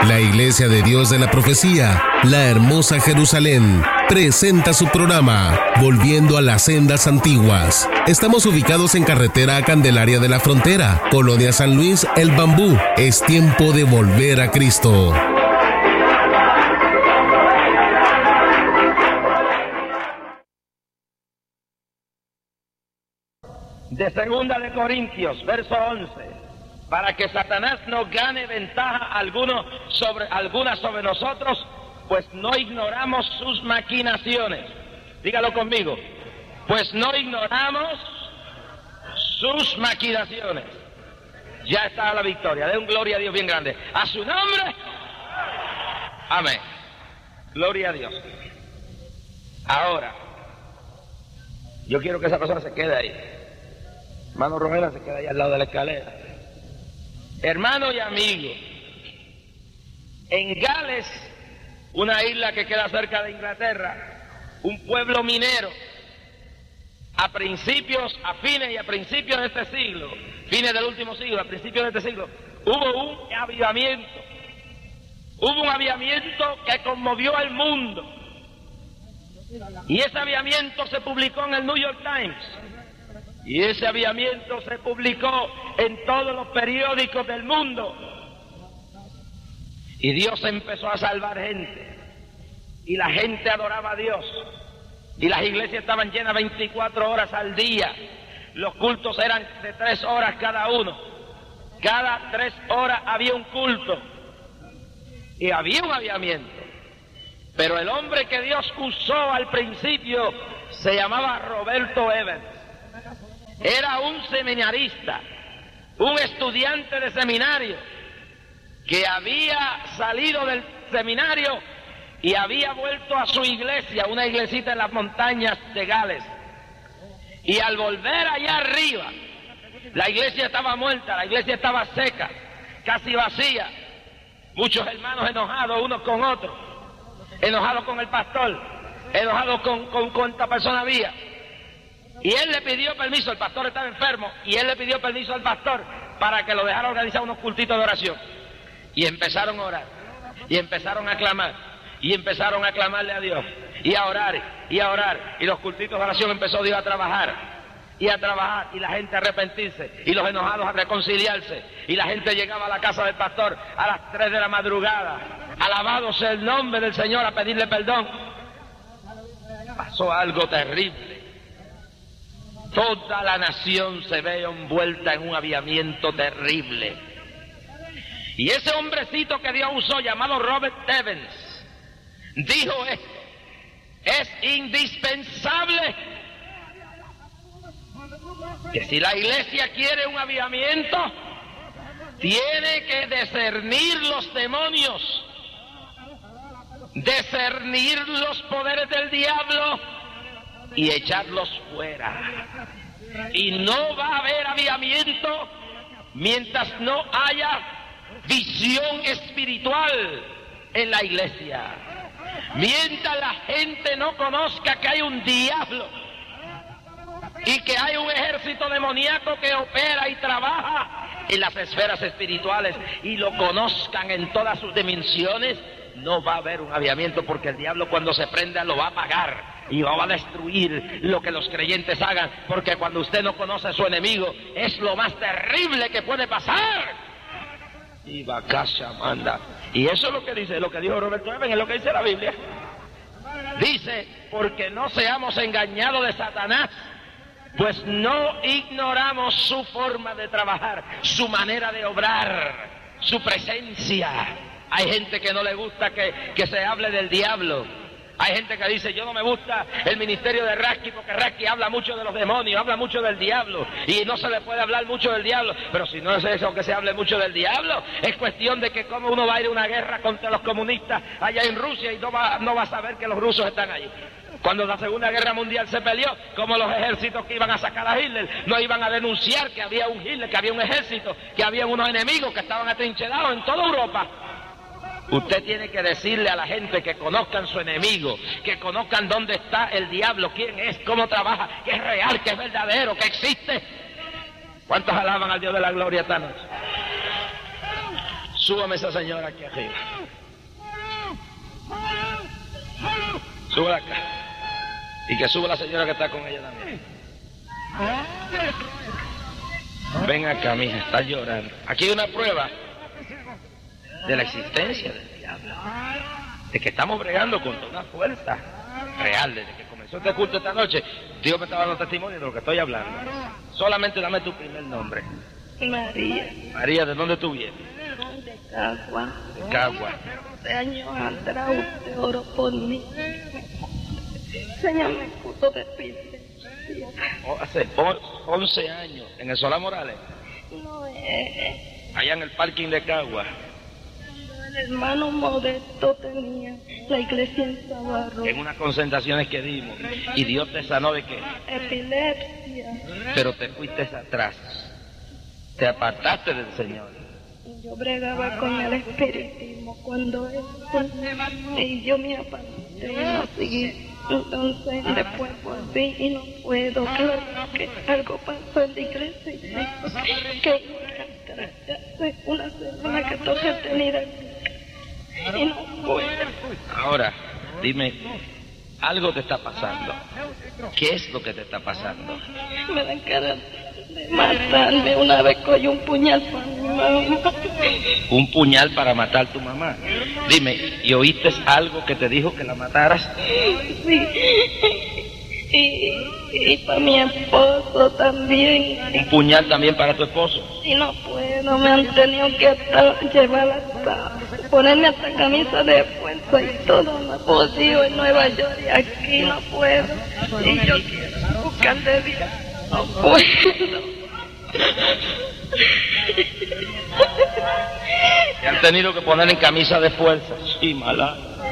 La Iglesia de Dios de la Profecía, la hermosa Jerusalén, presenta su programa Volviendo a las Sendas Antiguas. Estamos ubicados en carretera a Candelaria de la Frontera, Colonia San Luis, El Bambú. Es tiempo de volver a Cristo. De Segunda de Corintios, verso 11. Para que Satanás no gane ventaja alguna sobre nosotros, pues no ignoramos sus maquinaciones. Dígalo conmigo. Pues no ignoramos sus maquinaciones. Ya está la victoria. De un gloria a Dios bien grande. A su nombre. Amén. Gloria a Dios. Ahora, yo quiero que esa persona se quede ahí. Hermano Romero se queda ahí al lado de la escalera. Hermano y amigo, en Gales, una isla que queda cerca de Inglaterra, un pueblo minero, a fines y a principios de este siglo, fines del último siglo, a principios de este siglo, hubo un avivamiento que conmovió al mundo. Y ese avivamiento se publicó en el New York Times. Y ese avivamiento se publicó en todos los periódicos del mundo. Y Dios empezó a salvar gente. Y la gente adoraba a Dios. Y las iglesias estaban llenas 24 horas al día. Los cultos eran de 3 horas cada uno. Cada 3 horas había un culto. Y había un avivamiento. Pero el hombre que Dios usó al principio se llamaba Roberto Evans. Era un seminarista, un estudiante de seminario que había salido del seminario y había vuelto a su iglesia, una iglesita en las montañas de Gales. Y al volver allá arriba, la iglesia estaba muerta, la iglesia estaba seca, casi vacía. Muchos hermanos enojados unos con otros, enojados con el pastor, enojados con cuánta persona había. Y él le pidió permiso, el pastor estaba enfermo, y él le pidió permiso al pastor para que lo dejara organizar unos cultitos de oración. Y empezaron a orar, y empezaron a clamar, y empezaron a clamarle a Dios, y a orar, y a orar. Y los cultitos de oración empezó Dios a trabajar, y la gente a arrepentirse, y los enojados a reconciliarse. Y la gente llegaba a la casa del pastor a las 3 de la madrugada, alabado sea el nombre del Señor, a pedirle perdón. Pasó algo terrible. Toda la nación se ve envuelta en un avivamiento terrible. Y ese hombrecito que Dios usó, llamado Robert Evans, dijo esto: es indispensable que si la iglesia quiere un avivamiento, tiene que discernir los demonios, discernir los poderes del diablo y echarlos fuera. Y no va a haber avivamiento mientras no haya visión espiritual en la iglesia. Mientras la gente no conozca que hay un diablo y que hay un ejército demoníaco que opera y trabaja en las esferas espirituales y lo conozcan en todas sus dimensiones, no va a haber un avivamiento, porque el diablo cuando se prenda lo va a apagar y va a destruir lo que los creyentes hagan, porque cuando usted no conoce a su enemigo es lo más terrible que puede pasar. Y Bacasha manda. Y eso es lo que dice, lo que dijo Roberto Evans, es lo que dice la Biblia. Dice: porque no seamos engañados de Satanás, pues no ignoramos su forma de trabajar, su manera de obrar, su presencia. Hay gente que no le gusta que se hable del diablo. Hay gente que dice: yo no me gusta el ministerio de Rasky porque Rasky habla mucho de los demonios, habla mucho del diablo y no se le puede hablar mucho del diablo. Pero si no es eso que se hable mucho del diablo, es cuestión de que cómo uno va a ir a una guerra contra los comunistas allá en Rusia y no va a saber que los rusos están allí. Cuando la Segunda Guerra Mundial se peleó, como los ejércitos que iban a sacar a Hitler no iban a denunciar que había un Hitler, que había un ejército, que había unos enemigos que estaban atrincherados en toda Europa. Usted tiene que decirle a la gente que conozcan su enemigo, que conozcan dónde está el diablo, quién es, cómo trabaja, que es real, que es verdadero, que existe. ¿Cuántos alaban al Dios de la gloria esta noche? Súbame esa señora aquí arriba. Súbela acá. Y que suba la señora que está con ella también. Ven acá, mija, está llorando. Aquí hay una prueba de la existencia del diablo. De que estamos bregando contra una fuerza real. Desde que comenzó este culto esta noche, Dios me estaba dando testimonio de lo que estoy hablando. Solamente dame tu primer nombre. María. María, ¿de dónde tú vienes? De Cagua. De Cagua. 12 años atrás usted oró por mí. Señor, me puso de pie. Hace 11 años, en el Solá Morales. No Allá en el parking de Cagua. el hermano Modesto tenía la iglesia en Sabarro. En unas concentraciones que dimos. Y Dios te sanó de qué. Epilepsia. Pero te fuiste atrás. Te apartaste del Señor. Yo bregaba con el espiritismo cuando eso. Y yo me aparté y no seguí. Entonces después volví y no puedo. Claro que algo pasó en la iglesia y dijo que hace una semana que estoy retenida y no puedo. Ahora, dime, algo te está pasando. ¿Qué es lo que te está pasando? Me dan ganas de matarme. Una vez cogí un puñal para mi mamá. Un puñal para matar a tu mamá. Dime, ¿y oíste algo que te dijo que la mataras? Sí. Y para mi esposo también. Un puñal también para tu esposo. Y no puedo, me han tenido que llevar hasta ponerme hasta camisa de fuerza y todo. No he podido en Nueva York y aquí no puedo. Y yo quiero buscar de Dios. No puedo. Te han tenido que poner en camisa de fuerza. Sí, mala.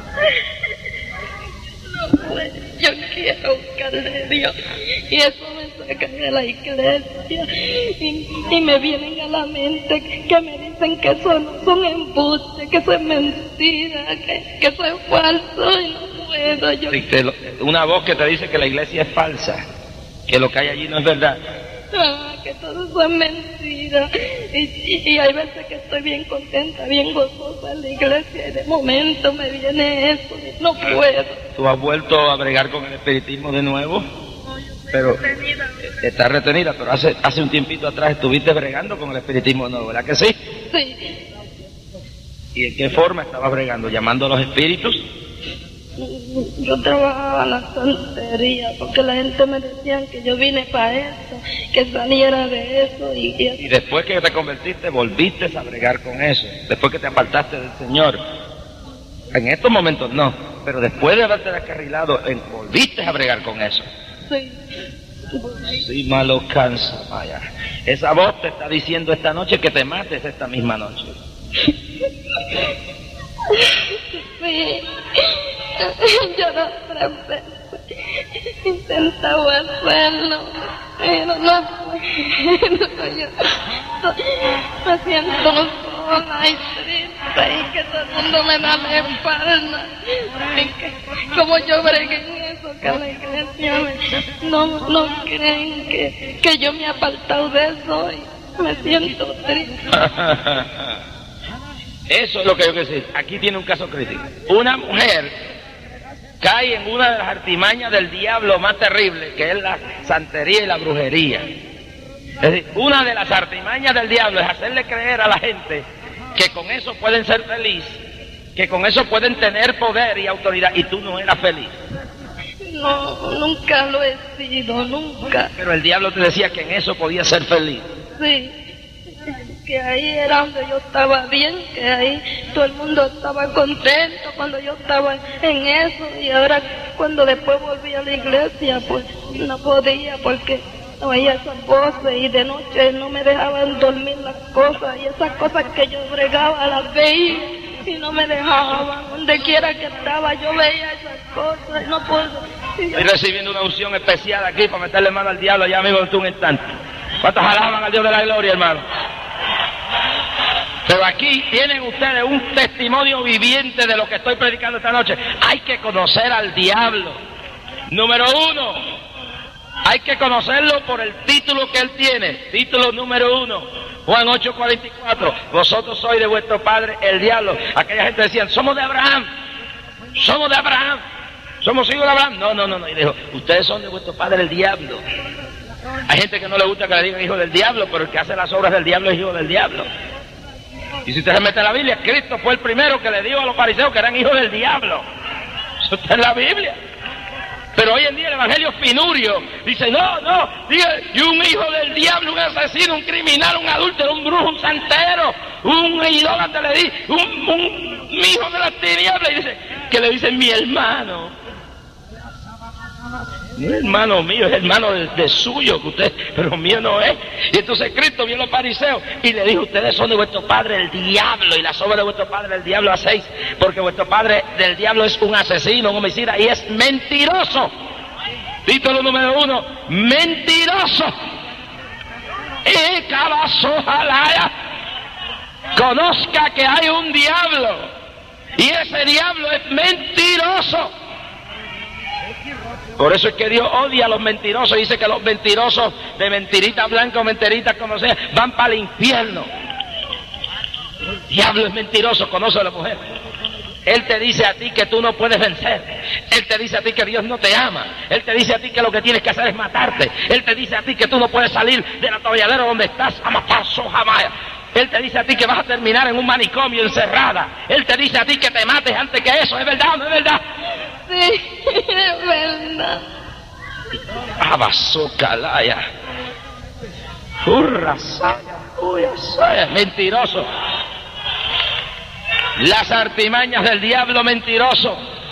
No puedo. Yo quiero buscar de Dios. Y eso me saca de la iglesia. Y me vienen a la mente que me dicen que eso no son embustes, que eso es mentira, que eso es falso y no puedo. Yo... Una voz que te dice que la iglesia es falsa, que lo que hay allí no es verdad. Que todo eso es mentira. Y hay veces que estoy bien contenta, bien gozosa en la iglesia y de momento me viene eso. No puedo. ¿Tú has vuelto a bregar con el espiritismo de nuevo? Pero estás retenida, pero hace un tiempito atrás estuviste bregando con el espiritismo de nuevo, ¿verdad que sí? Sí. ¿Y en qué forma estabas bregando? ¿Llamando a los espíritus? Yo trabajaba en la santería porque la gente me decía que yo vine para eso, que saliera de eso y después que te convertiste volviste a bregar con eso, después que te apartaste del Señor. En estos momentos no, pero después de haberte descarrilado volviste a bregar con eso. Sí. Sí, malo cansa, vaya. Esa voz te está diciendo esta noche que te mates esta misma noche. Sí. Yo no 3 veces he intentado hacerlo, pero no puedo. Yo me siento sola y triste y que todo el mundo me da la espalda. Y que, como yo bregué en eso, que la iglesia no creen que yo me he apartado de eso y me siento triste. Eso es lo que yo quiero decir. Aquí tiene un caso crítico. Una mujer cae en una de las artimañas del diablo más terrible, que es la santería y la brujería. Es decir, una de las artimañas del diablo es hacerle creer a la gente que con eso pueden ser felices, que con eso pueden tener poder y autoridad, y tú no eras feliz. No, nunca lo he sido, nunca. Pero el diablo te decía que en eso podías ser feliz. Sí. Que ahí era donde yo estaba bien, que ahí todo el mundo estaba contento cuando yo estaba en eso, y ahora cuando después volví a la iglesia pues no podía porque oía esas voces y de noche no me dejaban dormir las cosas y esas cosas que yo bregaba las veía y no me dejaban, donde quiera que estaba yo veía esas cosas y no puedo. Estoy recibiendo una unción especial aquí para meterle mano al diablo ya mismo en un instante. ¿Cuántos alaban al Dios de la gloria, hermano? Pero aquí tienen ustedes un testimonio viviente de lo que estoy predicando esta noche. Hay que conocer al diablo. Número 1, Hay que conocerlo por el título que él tiene. Título número 1, Juan 8:44. Vosotros sois de vuestro padre el diablo. Aquella gente decía, somos de Abraham. Somos de Abraham. Somos hijos de Abraham. No. Y dijo, ustedes son de vuestro padre el diablo. Hay gente que no le gusta que le digan hijo del diablo, pero el que hace las obras del diablo es hijo del diablo. Y si usted se mete en la Biblia, Cristo fue el primero que le dijo a los fariseos que eran hijos del diablo. Eso está en la Biblia. Pero hoy en día el evangelio finurio dice, no, y un hijo del diablo, un asesino, un criminal, un adúltero, un brujo, un santero, un idólatra, le dice, un hijo de las tinieblas, y dice, que le dicen mi hermano. No es hermano mío, es hermano de suyo, que usted, pero mío no es. Y entonces Cristo vio a los fariseos y le dijo, ustedes son de vuestro padre el diablo, y las obras de vuestro padre el diablo hacéis, porque vuestro padre del diablo es un asesino, un homicida, y es mentiroso. Título número 1, mentiroso. Y cabazojalaya, conozca que hay un diablo, y ese diablo es mentiroso. Por eso es que Dios odia a los mentirosos. Dice que los mentirosos de mentiritas blancas o mentiritas como sea, van para el infierno. El diablo es mentiroso, conoce a la mujer. Él te dice a ti que tú no puedes vencer. Él te dice a ti que Dios no te ama. Él te dice a ti que lo que tienes que hacer es matarte. Él te dice a ti que tú no puedes salir del atolladero donde estás a matar sojamaya. Él te dice a ti que vas a terminar en un manicomio encerrada. Él te dice a ti que te mates antes que eso. ¿Es verdad o no es verdad? Sí, es verdad. Abasocalaya. Urrasaya. Mentiroso. Las artimañas del diablo mentiroso.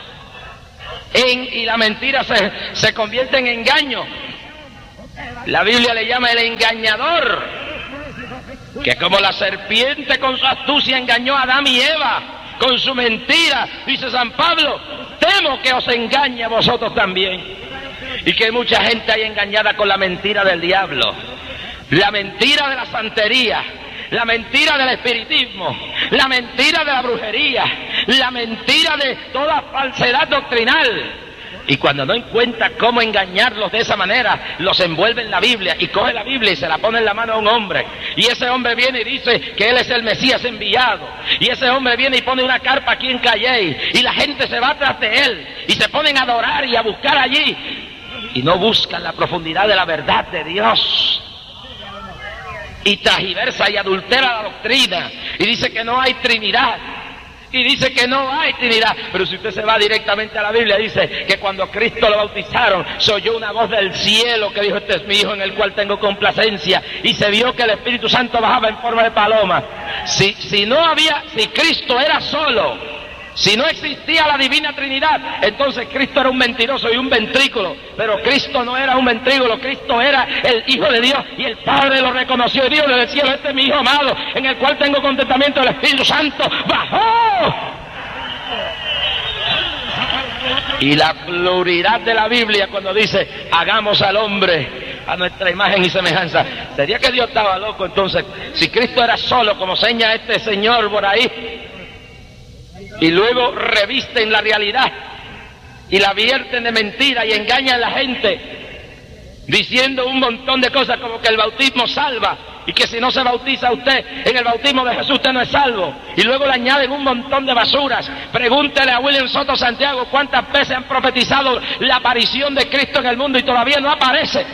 Y la mentira se convierte en engaño. La Biblia le llama el engañador. Que como la serpiente con su astucia engañó a Adán y Eva con su mentira, dice San Pablo, temo que os engañe a vosotros también. Y que hay mucha gente ahí engañada con la mentira del diablo, la mentira de la santería, la mentira del espiritismo, la mentira de la brujería, la mentira de toda falsedad doctrinal. Y cuando no encuentra cómo engañarlos de esa manera, los envuelve en la Biblia y coge la Biblia y se la pone en la mano a un hombre. Y ese hombre viene y dice que él es el Mesías enviado. Y ese hombre viene y pone una carpa aquí en Calley. Y la gente se va tras de él y se ponen a adorar y a buscar allí. Y no buscan la profundidad de la verdad de Dios. Y transgiversa y adultera la doctrina. Y dice que no hay Trinidad. Y dice que no hay Trinidad. Pero si usted se va directamente a la Biblia, dice que cuando a Cristo lo bautizaron, se oyó una voz del cielo que dijo, este es mi hijo en el cual tengo complacencia. Y se vio que el Espíritu Santo bajaba en forma de paloma. Si Cristo era solo, si no existía la divina Trinidad, entonces Cristo era un mentiroso y un ventrículo. Pero Cristo no era un ventrículo, Cristo era el Hijo de Dios, y el Padre lo reconoció y dijo desde el cielo, este es mi Hijo amado, en el cual tengo contentamiento. El Espíritu Santo bajó. Y la pluralidad de la Biblia cuando dice, hagamos al hombre a nuestra imagen y semejanza. ¿Sería que Dios estaba loco entonces? Si Cristo era solo, como señala este señor por ahí, y luego revisten la realidad y la vierten de mentira y engañan a la gente diciendo un montón de cosas como que el bautismo salva y que si no se bautiza usted en el bautismo de Jesús usted no es salvo, y luego le añaden un montón de basuras. Pregúntele a William Soto Santiago cuántas veces han profetizado la aparición de Cristo en el mundo y todavía no aparece.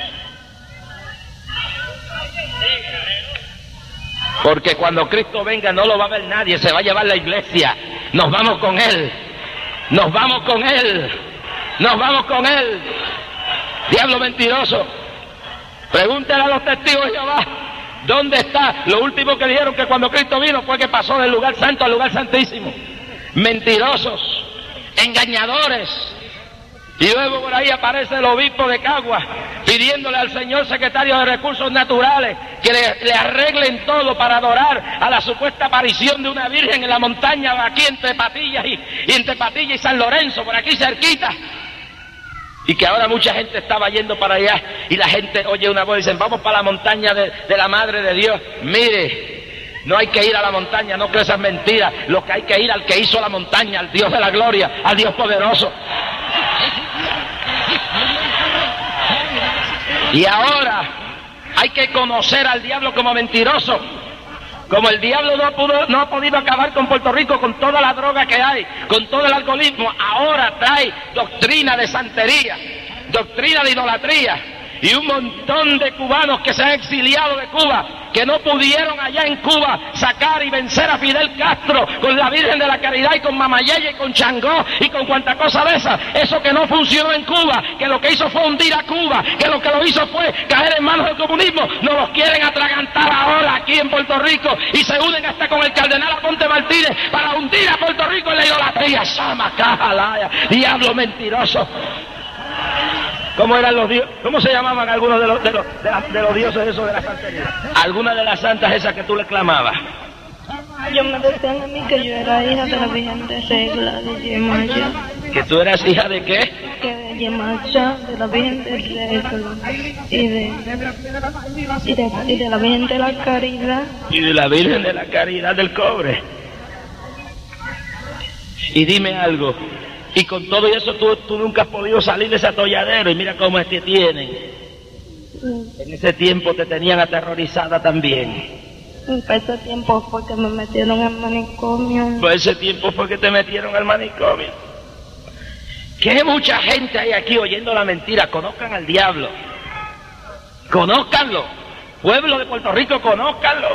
Porque cuando Cristo venga no lo va a ver nadie, se va a llevar la iglesia. Nos vamos con Él. Nos vamos con Él. Nos vamos con Él. Diablo mentiroso. Pregúntale a los testigos de Jehová. ¿Dónde está? Lo último que dijeron que cuando Cristo vino fue que pasó del lugar santo al lugar santísimo. Mentirosos. Engañadores. Y luego por ahí aparece el obispo de Cagua pidiéndole al señor secretario de Recursos Naturales que le arreglen todo para adorar a la supuesta aparición de una virgen en la montaña aquí entre Patillas y entre Patillas y San Lorenzo, por aquí cerquita. Y que ahora mucha gente estaba yendo para allá y la gente oye una voz y dicen, vamos para la montaña de la Madre de Dios. Mire, no hay que ir a la montaña, no creo esas mentiras. Lo que hay que ir al que hizo la montaña, al Dios de la gloria, al Dios poderoso. Y ahora hay que conocer al diablo como mentiroso. Como el diablo no ha podido acabar con Puerto Rico, con toda la droga que hay, con todo el alcoholismo, ahora trae doctrina de santería, doctrina de idolatría, y un montón de cubanos que se han exiliado de Cuba, que no pudieron allá en Cuba sacar y vencer a Fidel Castro con la Virgen de la Caridad y con Mamayeye y con Changó y con cuanta cosa de esa. Eso que no funcionó en Cuba, que lo que hizo fue hundir a Cuba, que lo que lo hizo fue caer en manos del comunismo, nos los quieren atragantar ahora aquí en Puerto Rico y se unen hasta con el cardenal Aponte Martínez para hundir a Puerto Rico en la idolatría. Sama, cajalaya, diablo mentiroso. ¿Cómo eran los dioses? ¿Cómo se llamaban algunos de los dioses esos de la santería? Algunas de las santas esas que tú le clamabas. Yo me decían a mí que yo era hija de la Virgen de Regla de Yemaya. ¿Que tú eras hija de qué? Que de Yemaya, de la Virgen de Regla y de la Virgen de la Caridad. Y de la Virgen de la Caridad del Cobre. Y dime algo. Y con todo eso tú nunca has podido salir de ese atolladero y mira cómo es que tienen. En ese tiempo te tenían aterrorizada también. Por ese tiempo fue que me metieron al manicomio. Por ese tiempo fue que te metieron al manicomio. Que mucha gente hay aquí oyendo la mentira. Conozcan al diablo. Conózcanlo. Pueblo de Puerto Rico, conózcanlo.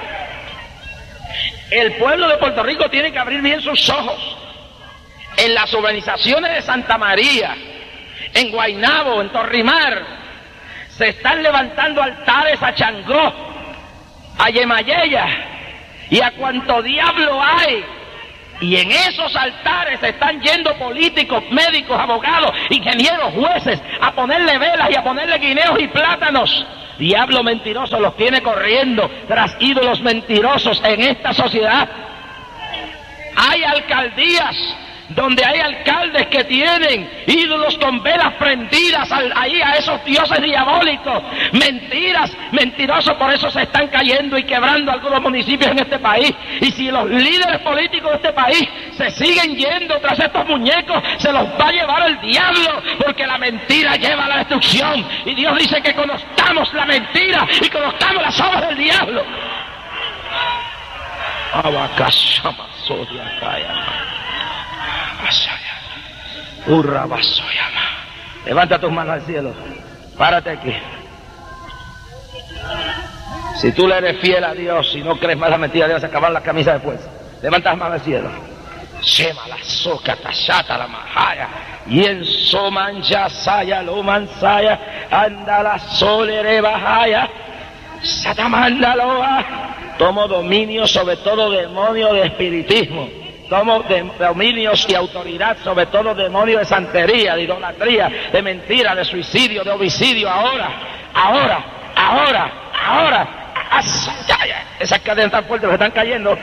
El pueblo de Puerto Rico tiene que abrir bien sus ojos. En las urbanizaciones de Santa María, en Guaynabo, en Torrimar, se están levantando altares a Changó, a Yemayella y a cuanto diablo hay. Y en esos altares están yendo políticos, médicos, abogados, ingenieros, jueces, a ponerle velas y a ponerle guineos y plátanos. Diablo mentiroso los tiene corriendo tras ídolos mentirosos en esta sociedad. Hay alcaldías donde hay alcaldes que tienen ídolos con velas prendidas ahí a esos dioses diabólicos. Mentiras, mentirosos, por eso se están cayendo y quebrando algunos municipios en este país. Y si los líderes políticos de este país se siguen yendo tras estos muñecos, se los va a llevar el diablo, porque la mentira lleva a la destrucción. Y Dios dice que conozcamos la mentira y conozcamos las obras del diablo. Levanta tus manos al cielo. Párate aquí. Si tú le eres fiel a Dios y no crees más la mentira, debes acabar la camisa de fuerza. Levanta las manos al cielo. Shema la soca tachata la mahaya. Y en somanja saya lo mansaya. Anda la solere bajaya. Satamanda loa. Tomo dominio sobre todo demonio de espiritismo. Tomo dominios y autoridad sobre todo demonio de santería, de idolatría, de mentira, de suicidio, de homicidio. Ahora. Esas cadenas tan fuertes se están cayendo.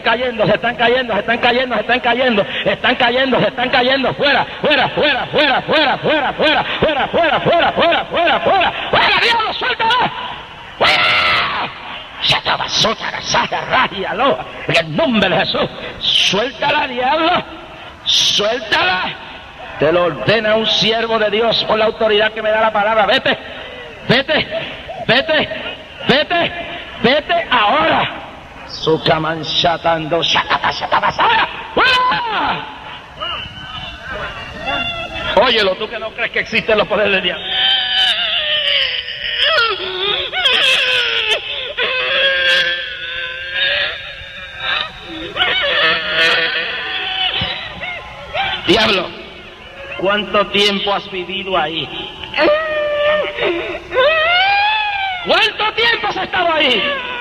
Fuera, diablo, suéltala. En el nombre de Jesús, suéltala, diablo, suéltala. Te lo ordena un siervo de Dios por la autoridad que me da la palabra. Vete ahora. Sukaman shatando shakatashatabasaya. Óyelo, tú que no crees que existen los poderes del diablo. Diablo, ¿cuánto tiempo has vivido ahí? ¿Cuánto tiempo has estado ahí?